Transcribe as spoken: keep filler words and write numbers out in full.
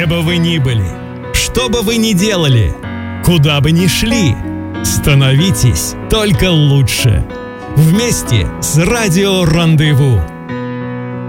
Где бы вы ни были, что бы вы ни делали, куда бы ни шли, становитесь только лучше. Вместе с Радио Рандеву.